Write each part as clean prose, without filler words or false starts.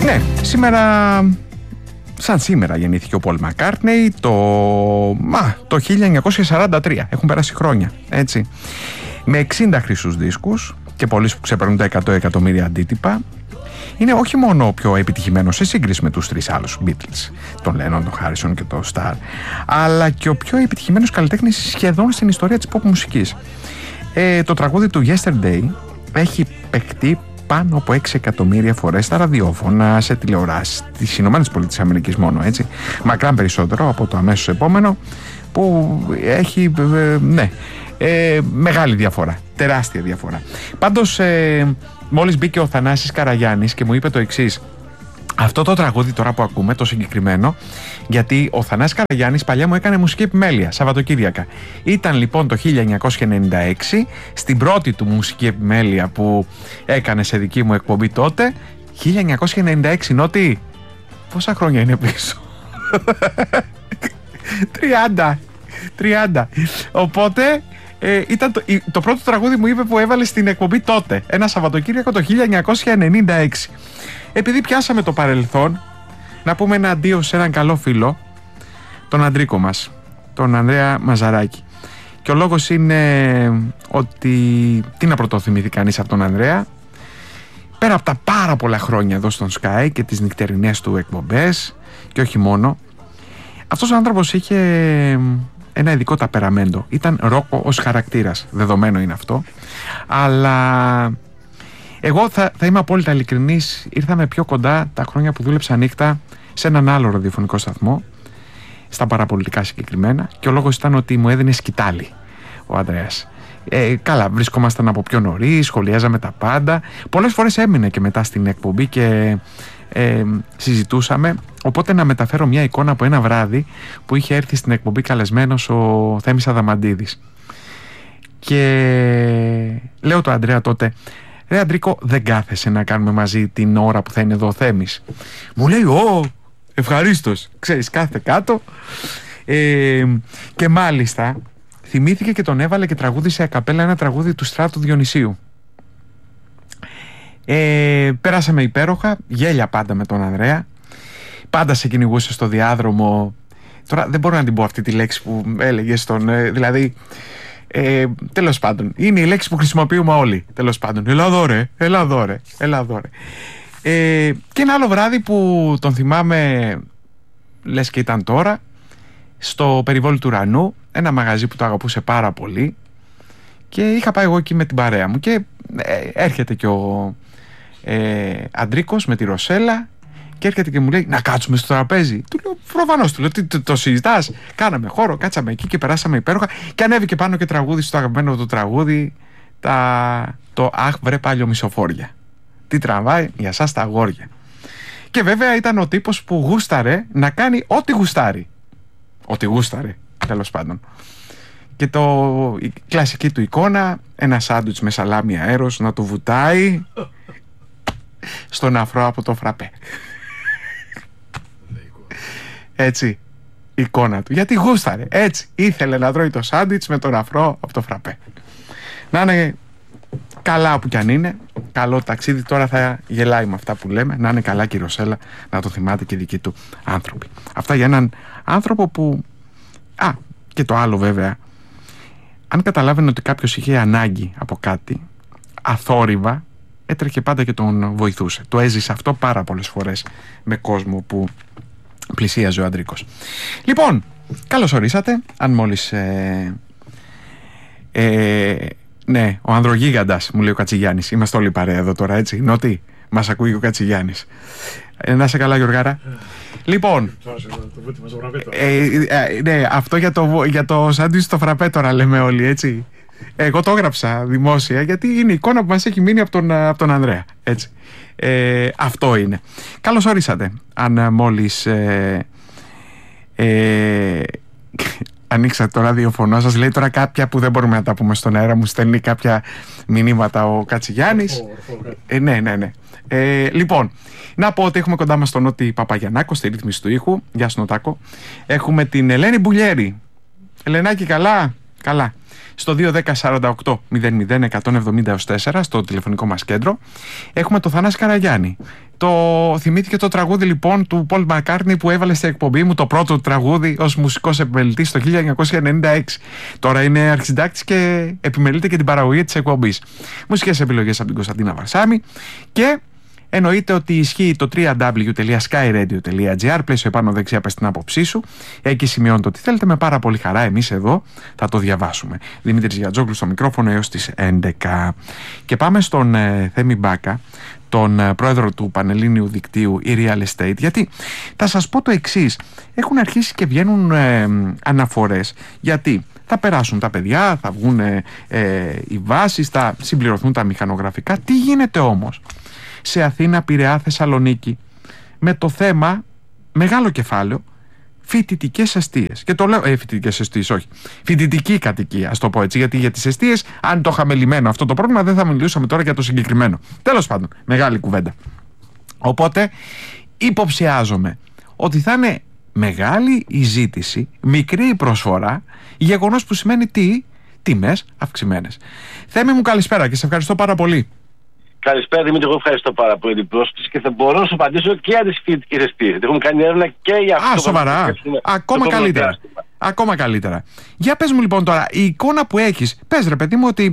Ναι, σήμερα, σαν σήμερα γεννήθηκε ο Πολ Μακκάρτνεϊ το 1943. Έχουν περάσει χρόνια, έτσι. Με 60 χρυσούς δίσκους και πωλήσεις που ξεπερνούν τα 100 εκατομμύρια αντίτυπα. Είναι όχι μόνο ο πιο επιτυχημένος σε σύγκριση με τους τρεις άλλους Beatles, τον Lennon, τον Harrison και τον Starr, αλλά και ο πιο επιτυχημένος καλλιτέχνης σχεδόν στην ιστορία της pop μουσικής. Το τραγούδι του Yesterday έχει παιχτεί πάνω από 6 εκατομμύρια φορές στα ραδιόφωνα, σε τηλεοράσεις, στις ΗΠΑ μόνο, έτσι. Μακράν περισσότερο από το αμέσως επόμενο, που έχει, μεγάλη διαφορά, τεράστια διαφορά. Πάντως, μόλις μπήκε ο Θανάσης Καραγιάννης και μου είπε το εξής: αυτό το τραγούδι τώρα που ακούμε, το συγκεκριμένο, γιατί ο Θανάσης Καραγιάννης παλιά μου έκανε μουσική επιμέλεια, Σαββατοκύριακα. Ήταν λοιπόν το 1996, στην πρώτη του μουσική επιμέλεια που έκανε σε δική μου εκπομπή τότε, 1996, Νότι, πόσα χρόνια είναι πίσω? 30. Οπότε ήταν το πρώτο τραγούδι μου είπε που έβαλε στην εκπομπή τότε, ένα Σαββατοκύριακο το 1996. Επειδή πιάσαμε το παρελθόν, να πούμε ένα αντίο σε έναν καλό φίλο, τον Αντρίκο μας, τον Ανδρέα Μαζαράκη. Και ο λόγος είναι ότι, τι να πρωτοθυμηθεί κανείς από τον Ανδρέα, πέρα από τα πάρα πολλά χρόνια εδώ στον Sky και τις νυχτερινές του εκπομπές, και όχι μόνο, αυτός ο άνθρωπος είχε ένα ειδικό ταπεραμέντο. Ήταν ρόκο ως χαρακτήρας, δεδομένο είναι αυτό, αλλά εγώ θα είμαι απόλυτα ειλικρινής. Ήρθαμε πιο κοντά τα χρόνια που δούλεψα νύχτα σε έναν άλλο ραδιοφωνικό σταθμό, στα παραπολιτικά συγκεκριμένα, και ο λόγος ήταν ότι μου έδινε σκητάλη ο Ανδρέας. Καλά, βρισκόμασταν από πιο νωρίς, σχολιάζαμε τα πάντα. Πολλές φορές έμεινε και μετά στην εκπομπή και συζητούσαμε. Οπότε να μεταφέρω μια εικόνα από ένα βράδυ που είχε έρθει στην εκπομπή καλεσμένος ο Θέμης Αδαμαντίδης. Και λέω το Ανδρέα τότε: ρε Αντρίκο, δεν κάθεσαι να κάνουμε μαζί την ώρα που θα είναι εδώ ο Θέμης? Μου λέει: ευχαρίστως. Ξέρεις, κάθεται κάτω. Και μάλιστα θυμήθηκε και τον έβαλε και τραγούδισε ακαπέλα ένα τραγούδι του Στράτου Διονυσίου. Πέρασαμε υπέροχα, γέλια πάντα με τον Ανδρέα. Πάντα σε κυνηγούσε στο διάδρομο. Τώρα δεν μπορώ να την πω αυτή τη λέξη που έλεγες δηλαδή, τέλος πάντων, είναι η λέξη που χρησιμοποιούμε όλοι. Τέλος πάντων, έλα δώρε. Και ένα άλλο βράδυ που τον θυμάμαι, λες και ήταν τώρα, στο Περιβόλι του Ουρανού, ένα μαγαζί που το αγαπούσε πάρα πολύ, και είχα πάει εγώ εκεί με την παρέα μου και έρχεται και ο Αντρίκος με τη Ρωσέλα και έρχεται και μου λέει: να κάτσουμε στο τραπέζι. Του λέω: προφανώς. Του λέω: τι το συζητάς? Κάναμε χώρο, κάτσαμε εκεί και περάσαμε υπέροχα. Και ανέβηκε πάνω και τραγούδι στο αγαπημένο του τραγούδι, το «Αχ βρε πάλιο μισοφόρια». Τι τραβάει για σας τα αγόρια. Και βέβαια ήταν ο τύπος που γούσταρε να κάνει ό,τι γουστάρει. Ό,τι γούσταρε, τέλος πάντων. Και η κλασική του εικόνα, ένα σάντουιτς με σαλάμι αέρος να του βουτάει στον αφρό από το φραπέ. Έτσι, η εικόνα του. Γιατί γούσταρε, έτσι. Ήθελε να τρώει το σάντουιτς με τον αφρό από το φραπέ. Να είναι καλά που κι αν είναι. Καλό ταξίδι. Τώρα θα γελάει με αυτά που λέμε. Να είναι καλά και η Ρωσέλα, να το θυμάται και οι δικοί του άνθρωποι. Αυτά για έναν άνθρωπο που... και το άλλο βέβαια. Αν καταλάβαινε ότι κάποιος είχε ανάγκη από κάτι, αθόρυβα, έτρεχε πάντα και τον βοηθούσε. Το έζησε αυτό πάρα πολλές φορές με κόσμο που πλησίαζε ο Αντρίκος. Λοιπόν, καλώς ορίσατε. Αν μόλις... ναι, ο ανδρογίγαντας, μου λέει ο Κατσιγιάννης. Είμαστε όλοι παρέα εδώ τώρα, έτσι. Νότι, μας ακούει ο Κατσιγιάννης. Να είσαι καλά, Γιωργάρα. Λοιπόν, ναι, αυτό για το σάντουιτς στο φραπέ τώρα λέμε όλοι, έτσι. Εγώ το έγραψα δημόσια γιατί είναι η εικόνα που μας έχει μείνει από τον Ανδρέα, έτσι. Αυτό είναι. Καλώς ορίσατε. Αν μόλις ανοίξατε το ραδιοφωνό σας, λέει τώρα κάποια που δεν μπορούμε να τα πούμε στον αέρα, μου στέλνει κάποια μηνύματα ο Κατσιγιάννης. Ναι. Λοιπόν, να πω ότι έχουμε κοντά μας τον Νότι Παπαγιαννάκο στη ρύθμιση του ήχου. Γεια σου, Νοτάκο. Έχουμε την Ελένη Μπουλιέρη. Ελενάκη, καλά. Στο 210-48-00-170-4 στο τηλεφωνικό μας κέντρο. Έχουμε το Θανάση Καραγιάννη. Θυμήθηκε το τραγούδι λοιπόν του Paul McCartney που έβαλε στην εκπομπή μου, το πρώτο τραγούδι ως μουσικός επιμελητής το 1996. Τώρα είναι αρχισυντάκτης και επιμελείται και την παραγωγή της εκπομπής. Μουσικές επιλογές από την Κωνσταντίνα Βαρσάμη. Και εννοείται ότι ισχύει το www.skyradio.gr, πλαίσιο επάνω δεξιά, πες την άποψή σου. Εκεί σημειώνετε ό,τι θέλετε, με πάρα πολύ χαρά εμείς εδώ θα το διαβάσουμε. Δημήτρης Γιατζόγλου στο μικρόφωνο έως τις 11. Και πάμε στον Θέμη Μπάκα, τον πρόεδρο του Πανελλήνιου Δικτύου e-Real Estate, γιατί θα σας πω το εξής: έχουν αρχίσει και βγαίνουν αναφορές, γιατί θα περάσουν τα παιδιά, θα βγουν οι βάσεις, θα συμπληρωθούν τα μηχανογραφικά. Τι γίνεται όμως σε Αθήνα, Πειραιά, Θεσσαλονίκη με το θέμα, μεγάλο κεφάλαιο, φοιτητικές εστίες? Και το λέω, φοιτητικές εστίες, όχι, φοιτητική κατοικία, ας το πω έτσι, γιατί για τις εστίες, αν το είχαμε λυμμένο αυτό το πρόβλημα, δεν θα μιλούσαμε τώρα για το συγκεκριμένο. Τέλος πάντων, μεγάλη κουβέντα. Οπότε, υποψιάζομαι ότι θα είναι μεγάλη η ζήτηση, μικρή η προσφορά, γεγονός που σημαίνει τι? Τιμές αυξημένες. Θέμη μου, καλησπέρα και σε ευχαριστώ πάρα πολύ. Καλησπέρα Δημήτρη, εγώ ευχαριστώ πάρα πολύ την πρόσκληση και θα μπορώ να σου απαντήσω και για τις φοιτητικές εστίες. Έχουμε κάνει έρευνα και για αυτό. Σοβαρά. Ακόμα καλύτερα. Ακόμα καλύτερα. Για πες μου λοιπόν τώρα, η εικόνα που έχεις, πες ρε παιδί μου ότι,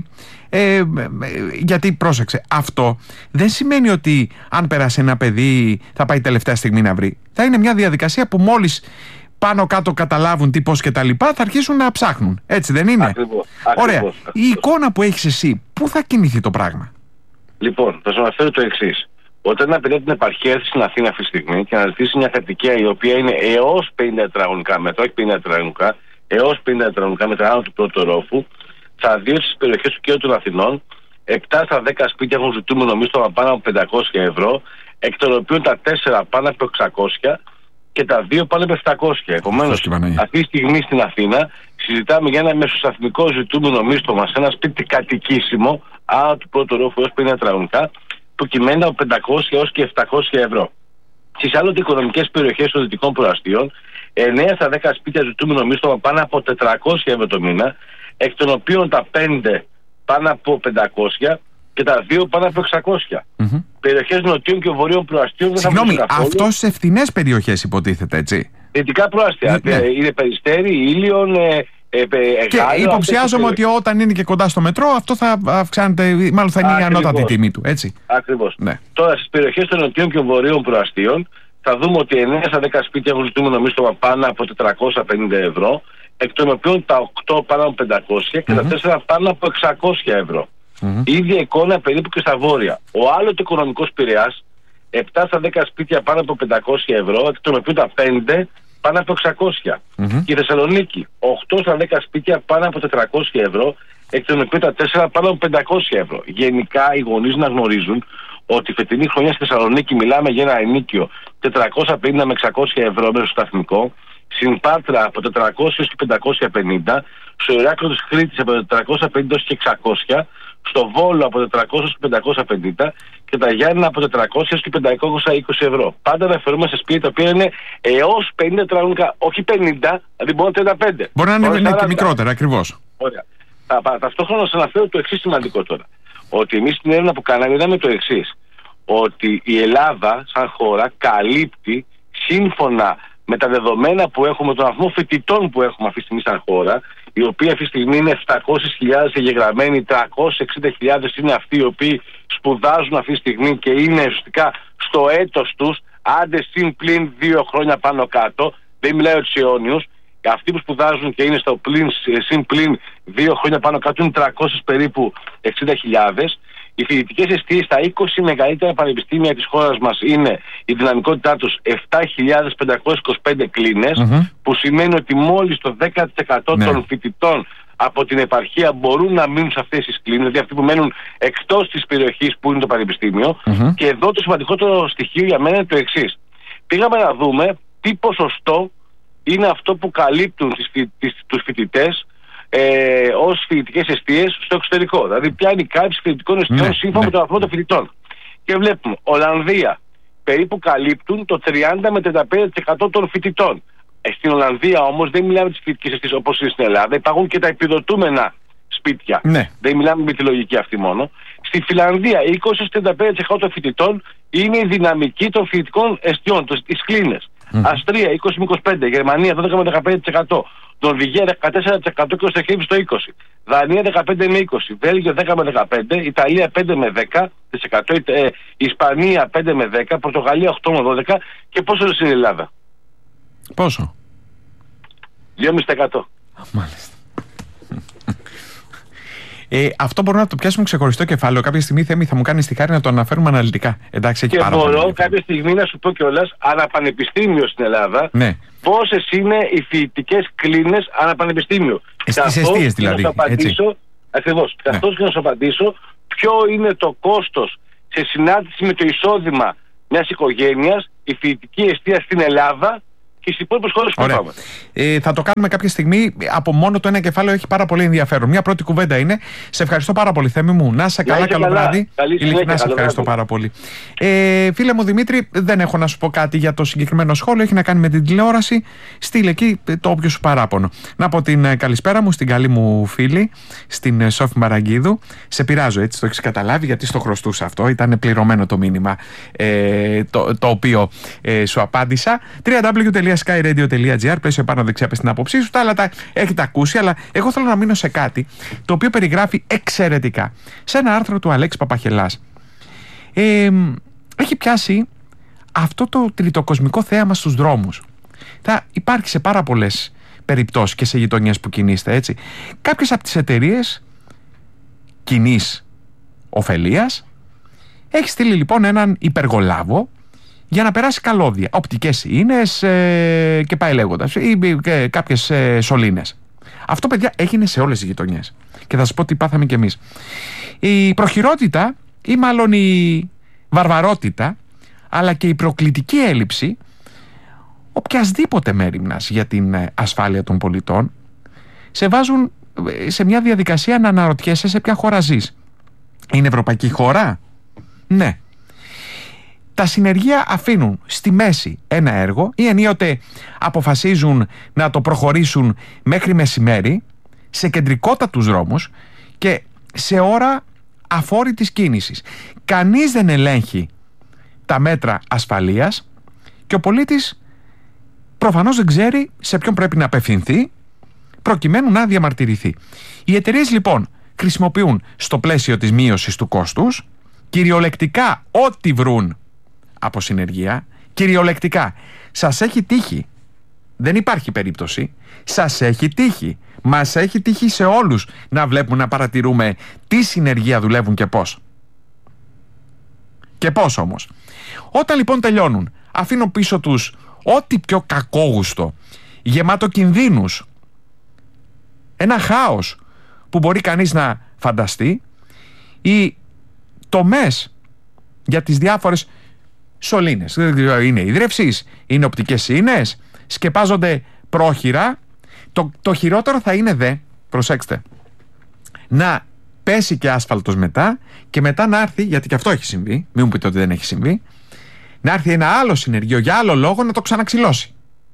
γιατί πρόσεξε, αυτό δεν σημαίνει ότι αν περάσει ένα παιδί θα πάει τελευταία στιγμή να βρει. Θα είναι μια διαδικασία που μόλις πάνω κάτω καταλάβουν τι, πώς και τα λοιπά, θα αρχίσουν να ψάχνουν. Έτσι δεν είναι? Ακριβώς. Ωραία. Η εικόνα που έχεις εσύ, πού θα κινηθεί το πράγμα? Λοιπόν, θα σου αναφέρω το εξής. Όταν ένα παιδί από την επαρχία έρθει στην Αθήνα αυτή τη στιγμή και αναζητήσει μια κατοικία η οποία είναι έως 50 τετραγωνικά μέτρα, όχι 50 τετραγωνικά, έως 50 τετραγωνικά μέτρα άνω του πρώτου ορόφου, θα δει στις περιοχές του κέντρου των Αθηνών 7 στα 10 σπίτια έχουν ζητούμενο μίσθωμα πάνω από 500 ευρώ, εκ των οποίων τα 4 πάνω από 600 και τα 2 πάνω από 700. Επομένως, αυτή τη στιγμή στην Αθήνα συζητάμε για ένα μεσοσταθμικό ζητούμενο μίσθωμα σε ένα σπίτι κατοικήσιμο άνω του πρώτου ορόφου έως 50 τετραγωνικά, που κυμαίνει από 500 έως και 700 ευρώ. Στις άλλοτε οικονομικές περιοχές των δυτικών προαστίων, 9 στα 10 σπίτια ζητούμενο μίσθωμα πάνω από 400 ευρώ το μήνα, εκ των οποίων τα 5 πάνω από 500 και τα 2 πάνω από 600. Περιοχές νοτίων και βορείων προαστίων δεν θα Συγγνώμη, αυτό σε φθηνές περιοχές υποτίθεται, έτσι? Δυτικά προαστία. Είναι Περιστέρι, Ήλιον, και υποψιάζομαι ότι όταν είναι και κοντά στο μετρό, αυτό θα αυξάνεται, μάλλον θα είναι η ανώτατη τιμή του, έτσι. Ακριβώς. Ναι. Τώρα στις περιοχές των νοτιών και βορείων προαστίων θα δούμε ότι 9 στα 10 σπίτια έχουν ζητούμενο μίσθωμα πάνω από 450 ευρώ, εκ των οποίων τα 8 πάνω από 500 και τα 4 πάνω από 600 ευρώ. Η ίδια εικόνα περίπου και στα βόρεια. Ο άλλοτε οικονομικός Πειραιάς, 7 στα 10 σπίτια πάνω από 500 ευρώ, εκ των οποίων τα 5 πάνω από 600. Και η Θεσσαλονίκη, 8 στα 10 σπίτια πάνω από 400 ευρώ, εκ των οποίων τα 4 πάνω από 500 ευρώ. Γενικά οι γονείς να γνωρίζουν ότι φετινή χρονιά στη Θεσσαλονίκη μιλάμε για ένα ενοίκιο 450 με 600 ευρώ μεσοσταθμικό, στην Πάτρα από 400 έως και 550, στο Ηράκλειο της Κρήτης από 450 έως και 600, στο Βόλο από 400 έως και 550 και τα Γιάννενα από 400 έως και 520 ευρώ. Πάντα αναφερόμαστε σε σπίτια τα οποία είναι έως 50 τετραγωνικά, όχι 50, δηλαδή μπορεί να 35. Μπορεί να είναι και μικρότερα, ακριβώς. Ωραία. Ταυτόχρονα να σας αναφέρω το εξής σημαντικό τώρα. Ότι εμείς στην έρευνα που κάναμε είδαμε το εξής. Ότι η Ελλάδα σαν χώρα καλύπτει, σύμφωνα με τα δεδομένα που έχουμε, τον αριθμό φοιτητών που έχουμε αυτή τη στιγμή σαν χώρα, οι οποίοι αυτή τη στιγμή είναι 700.000 εγγεγραμμένοι, 360.000 είναι αυτοί οι οποίοι σπουδάζουν αυτή τη στιγμή και είναι ουσιαστικά στο έτος τους, άντε συν πλην 2 χρόνια πάνω κάτω, δεν μιλάω τους αιώνιους, αυτοί που σπουδάζουν και είναι στο συν πλην 2 χρόνια πάνω κάτω είναι 300 περίπου 60.000. Οι φοιτητικές εστίες στα 20 μεγαλύτερα πανεπιστήμια της χώρας μας είναι η δυναμικότητά τους 7.525 κλίνες, που σημαίνει ότι μόλις το 10% των φοιτητών από την επαρχία μπορούν να μείνουν σε αυτές τις κλίνες, δηλαδή αυτοί που μένουν εκτός της περιοχής που είναι το πανεπιστήμιο. Και εδώ το σημαντικότερο στοιχείο για μένα είναι το εξής. Πήγαμε να δούμε τι ποσοστό είναι αυτό που καλύπτουν τους φοιτητές ως φοιτητικές εστίες στο εξωτερικό. Δηλαδή, ποια είναι η κάλυψη φοιτητικών εστιών σύμφωνα με τον αριθμό των φοιτητών. Και βλέπουμε, Ολλανδία περίπου καλύπτουν το 30 με 35% των φοιτητών. Στην Ολλανδία όμως δεν μιλάμε τις φοιτητικές εστίες όπως είναι στην Ελλάδα. Υπάρχουν και τα επιδοτούμενα σπίτια. Δεν μιλάμε με τη λογική αυτή μόνο. Στη Φιλανδία, 20-35% των φοιτητών είναι η δυναμική των φοιτητικών εστιών, τις κλίνες. Αυστρία 20-25%, Γερμανία 12-15%, Νορβηγία 14% και ο Στεχεύει στο 20%. Δανία 15-20%, Βέλγιο 10-15%, Ιταλία 5-10%, Ισπανία 5-10%, Πορτογαλία 8-12% και πόσο είναι η Ελλάδα? Πόσο? 2,5%. Μάλιστα. Αυτό μπορούμε να το πιάσουμε ξεχωριστό κεφάλαιο. Κάποια στιγμή, Θέμη, θα μου κάνει τη χάρη να το αναφέρουμε αναλυτικά. Εντάξει, και μπορώ κάποια στιγμή να σου πω κιόλας, αναπανεπιστήμιο στην Ελλάδα, ναι, πόσες είναι οι φοιτητικές κλίνες αναπανεπιστήμιο. Στις εστίες δηλαδή. Ακριβώς. Καθώς και να σου απαντήσω ποιο είναι το κόστος σε συνάντηση με το εισόδημα μιας οικογένειας, η φοιτητική εστία στην Ελλάδα και στις υπόλοιπες χώρες που πάμε. Θα το κάνουμε κάποια στιγμή. Από μόνο το ένα κεφάλαιο έχει πάρα πολύ ενδιαφέρον. Μια πρώτη κουβέντα είναι. Σε ευχαριστώ πάρα πολύ, Θέμη μου. Να είσαι καλά, καλό βράδυ. Ειλικρινά σε ευχαριστώ πάρα πολύ. Φίλε μου Δημήτρη, δεν έχω να σου πω κάτι για το συγκεκριμένο σχόλιο. Έχει να κάνει με την τηλεόραση. Στείλε εκεί το όποιο σου παράπονο. Να πω την καλησπέρα μου στην καλή μου φίλη, στην Σόφη Μαραγκίδου. Σε πειράζω, έτσι το έχει καταλάβει, γιατί στο χρωστούσα αυτό. Ήταν πληρωμένο το μήνυμα το οποίο σου απάντησα. www.skyradio.gr, πλαίσιο επάνω δεξιά πες την άποψή σου, τα άλλα τα έχετε ακούσει, αλλά εγώ θέλω να μείνω σε κάτι το οποίο περιγράφει εξαιρετικά σε ένα άρθρο του Αλέξη Παπαχελάς. Έχει πιάσει αυτό το τριτοκοσμικό θέαμα στους δρόμους. Θα υπάρχει σε πάρα πολλές περιπτώσεις και σε γειτονιές που κινείστε, έτσι. Κάποιες από τις εταιρείες κοινής ωφελίας έχει στείλει λοιπόν έναν υπεργολάβο για να περάσει καλώδια, οπτικές ίνες και πάει λέγοντας, ή κάποιες σωλήνες. Αυτό, παιδιά, έγινε σε όλες τις γειτονιές. Και θα σας πω τι πάθαμε κι εμείς. Η προχειρότητα, ή μάλλον η βαρβαρότητα, αλλά και η προκλητική έλλειψη οποιασδήποτε μέριμνας για την ασφάλεια των πολιτών σε βάζουν σε μια διαδικασία να αναρωτιέσαι σε ποια χώρα ζεις. Είναι ευρωπαϊκή χώρα? Ναι. Τα συνεργεία αφήνουν στη μέση ένα έργο ή ενίοτε αποφασίζουν να το προχωρήσουν μέχρι μεσημέρι σε κεντρικότατους δρόμους και σε ώρα αφόρητης κίνησης. Κανείς δεν ελέγχει τα μέτρα ασφαλείας και ο πολίτης προφανώς δεν ξέρει σε ποιον πρέπει να απευθυνθεί προκειμένου να διαμαρτυρηθεί. Οι εταιρείες λοιπόν χρησιμοποιούν στο πλαίσιο της μείωσης του κόστους κυριολεκτικά ό,τι βρουν από συνεργεία, κυριολεκτικά. Σας έχει τύχει, δεν υπάρχει περίπτωση, σας έχει τύχει, μας έχει τύχει σε όλους να βλέπουμε, να παρατηρούμε τι συνεργεία δουλεύουν και πώς. Και πώς όμως. Όταν λοιπόν τελειώνουν, αφήνουν πίσω τους ό,τι πιο κακόγουστο, γεμάτο κινδύνους, ένα χάος που μπορεί κανείς να φανταστεί, οι τομές για τις διάφορες σωλήνες, είναι ίδρευσης, είναι οπτικές ίνες, σκεπάζονται πρόχειρα. Το χειρότερο θα είναι προσέξτε, να πέσει και άσφαλτος μετά και μετά να έρθει, γιατί και αυτό έχει συμβεί, μην μου πείτε ότι δεν έχει συμβεί, να έρθει ένα άλλο συνεργείο για άλλο λόγο να το ξαναξυλώσει.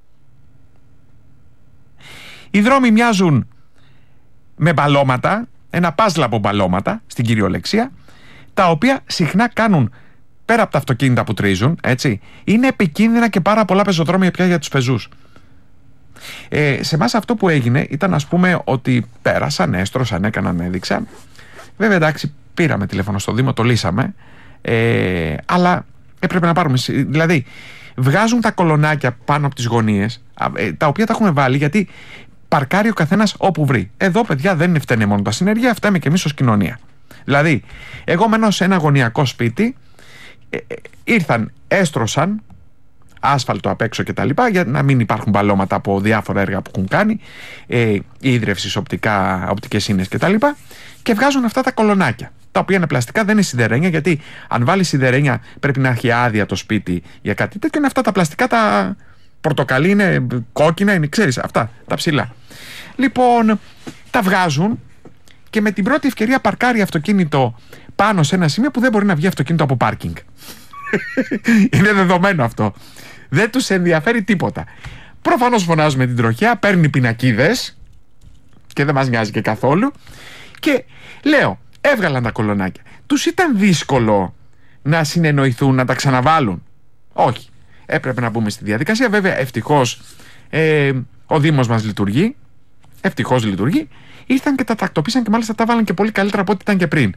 Οι δρόμοι μοιάζουν με μπαλώματα, ένα πάζλ από μπαλώματα στην κυριολεξία, τα οποία συχνά κάνουν, πέρα από τα αυτοκίνητα που τρίζουν, έτσι, είναι επικίνδυνα και πάρα πολλά πεζοδρόμια πια για τους πεζούς. Σε εμάς αυτό που έγινε ήταν, ας πούμε, ότι πέρασαν, έστρωσαν, έκαναν, έδειξαν. Βέβαια, εντάξει, πήραμε τηλέφωνο στο Δήμο, το λύσαμε, αλλά έπρεπε να πάρουμε. Δηλαδή, βγάζουν τα κολονάκια πάνω από τις γωνίες, τα οποία τα έχουμε βάλει γιατί παρκάρει ο καθένας όπου βρει. Εδώ, παιδιά, δεν φταίνε μόνο τα συνεργεία, φταίμε και εμείς ως κοινωνία. Δηλαδή, εγώ μένω σε ένα γωνιακό σπίτι, ήρθαν, έστρωσαν άσφαλτο απ' έξω και τα λοιπά, για να μην υπάρχουν μπαλώματα από διάφορα έργα που έχουν κάνει, ίδρευσης, οπτικές ίνες και τα λοιπά, και βγάζουν αυτά τα κολονάκια, τα οποία είναι πλαστικά, δεν είναι σιδερένια, γιατί αν βάλει σιδερένια πρέπει να έχει άδεια το σπίτι για κάτι τέτοιο. Είναι αυτά τα πλαστικά, τα πορτοκαλί, είναι κόκκινα, είναι, ξέρεις, αυτά τα ψηλά. Λοιπόν, τα βγάζουν και με την πρώτη ευκαιρία παρκάρει αυτοκίνητο πάνω σε ένα σημείο που δεν μπορεί να βγει αυτοκίνητο από πάρκινγκ. Είναι δεδομένο αυτό. Δεν τους ενδιαφέρει τίποτα. Προφανώς φωνάζουμε την τροχιά, παίρνει πινακίδες και δεν μας νοιάζει και καθόλου. Και λέω, έβγαλαν τα κολονάκια. Τους ήταν δύσκολο να συνεννοηθούν, να τα ξαναβάλουν. Όχι. Έπρεπε να μπούμε στη διαδικασία. Βέβαια, ευτυχώς ο Δήμος μας λειτουργεί. Ευτυχώς λειτουργεί. Ήρθαν και τα τακτοποίησαν και μάλιστα τα βάλαν και πολύ καλύτερα από ό,τι ήταν και πριν.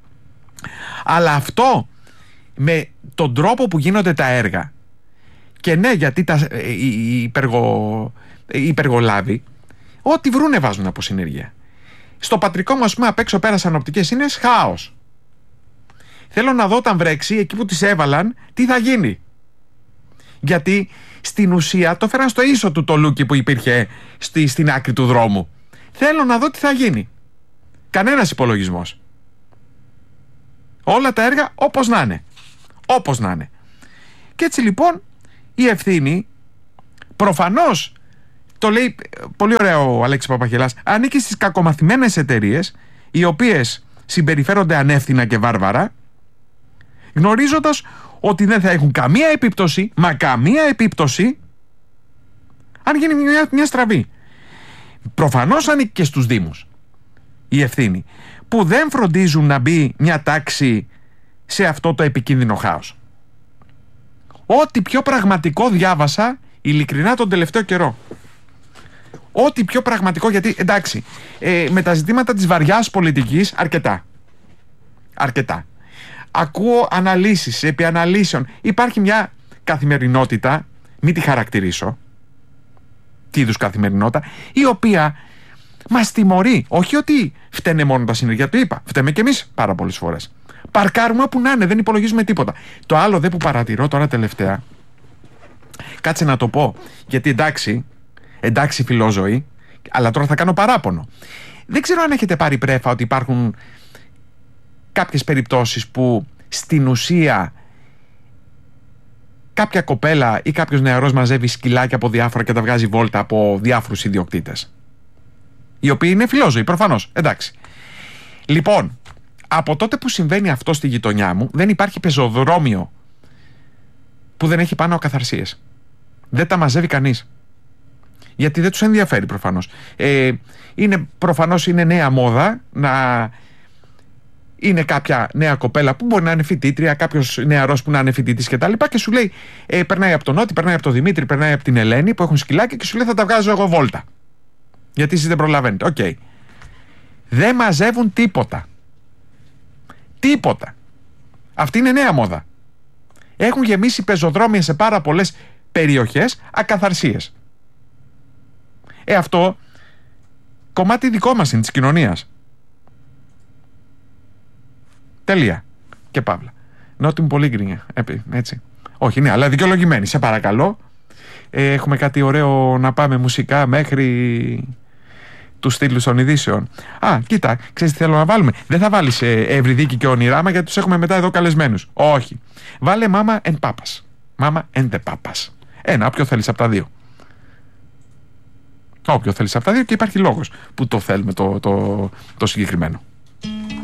Αλλά αυτό με τον τρόπο που γίνονται τα έργα, και ναι, γιατί οι υπεργολάβοι ό,τι βρούνε βάζουν από συνεργεία. Στο πατρικό μου, ας πούμε, απ' έξω πέρασαν οπτικές σύννες, χάος. Θέλω να δω όταν βρέξει, εκεί που τις έβαλαν, τι θα γίνει. Γιατί στην ουσία το φέραν στο ίσο του το λούκι που υπήρχε στην άκρη του δρόμου. Θέλω να δω τι θα γίνει. Κανένας υπολογισμός. Όλα τα έργα όπως να είναι. Όπως να είναι. Και έτσι λοιπόν η ευθύνη, προφανώς, το λέει πολύ ωραίο ο Αλέξης Παπαχελάς, ανήκει στις κακομαθημένες εταιρείες, οι οποίες συμπεριφέρονται ανεύθυνα και βάρβαρα, γνωρίζοντας ότι δεν θα έχουν καμία επίπτωση, μα καμία επίπτωση, αν γίνει μια στραβή. Προφανώς ανήκει και στους Δήμους η ευθύνη, που δεν φροντίζουν να μπει μια τάξη σε αυτό το επικίνδυνο χάος. Ό,τι πιο πραγματικό διάβασα ειλικρινά τον τελευταίο καιρό. Ό,τι πιο πραγματικό, γιατί εντάξει, με τα ζητήματα της βαριάς πολιτικής αρκετά. Ακούω αναλύσεις επί αναλύσεων. Υπάρχει μια καθημερινότητα, μην τη χαρακτηρίσω, τι είδους καθημερινότητα, η οποία μας τιμωρεί. Όχι ότι φταίνε μόνο τα συνεργεία, το είπα, φταίμε κι εμείς πάρα πολλές φορές. Παρκάρουμε όπου να είναι, δεν υπολογίζουμε τίποτα. Το άλλο δε που παρατηρώ τώρα τελευταία, κάτσε να το πω, γιατί εντάξει φιλόζωοι, αλλά τώρα θα κάνω παράπονο. Δεν ξέρω αν έχετε πάρει πρέφα ότι υπάρχουν κάποιες περιπτώσεις που στην ουσία κάποια κοπέλα ή κάποιος νεαρός μαζεύει σκυλάκια από διάφορα και τα βγάζει βόλτα από διάφορους ιδιοκτήτες, οι οποίοι είναι φιλόζωοι προφανώς, εντάξει. Λοιπόν, από τότε που συμβαίνει αυτό στη γειτονιά μου, δεν υπάρχει πεζοδρόμιο που δεν έχει πάνω ακαθαρσίες. Δεν τα μαζεύει κανείς. Γιατί δεν τους ενδιαφέρει προφανώς. Προφανώς είναι νέα μόδα να είναι κάποια νέα κοπέλα που μπορεί να είναι φοιτήτρια, κάποιος νεαρός που να είναι φοιτητής κτλ. Και σου λέει, περνάει από τον Νότι, περνάει από τον Δημήτρη, περνάει από την Ελένη που έχουν σκυλάκια και σου λέει θα τα βγάζω εγώ βόλτα. Γιατί εσείς δεν προλαβαίνετε. Οκ. Δεν μαζεύουν τίποτα. Τίποτα. Αυτή είναι νέα μόδα. Έχουν γεμίσει πεζοδρόμια σε πάρα πολλές περιοχές ακαθαρσίες. Αυτό κομμάτι δικό μας είναι, της κοινωνίας. Τελεία. Και παύλα. Νότι μου πολύ γκρινιά. Έτσι. Όχι, ναι, αλλά δικαιολογημένη. Σε παρακαλώ. Έχουμε κάτι ωραίο να πάμε μουσικά μέχρι τους τίτλους των ειδήσεων. Κοίτα, ξέρεις τι θέλω να βάλουμε. Δεν θα βάλεις Ευρυδίκη και Ονειράμα γιατί τους έχουμε μετά εδώ καλεσμένους. Όχι. Βάλε Mama and Papas. Mama and the Papas. Ένα, όποιο θέλεις από τα δύο. Όποιο θέλεις από τα δύο, και υπάρχει λόγος που το θέλουμε το συγκεκριμένο.